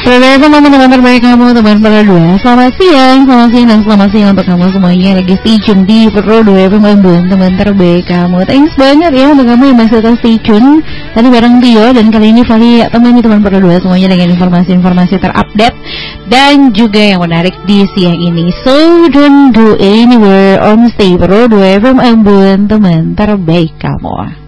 Saudara teman-teman terbaik kamu, teman Pro 2. Selamat siang dan selamat siang untuk kamu semuanya lagi stay tune di Pro 2 teman terbaik kamu. Thanks banget ya untuk kamu yang masih stay tune. Tadi bareng Tio dan kali ini Vali temani teman Pro 2 semuanya dengan informasi-informasi terupdate dan juga yang menarik di siang ini. So don't go anywhere on stay Pro 2 teman terbaik kamu.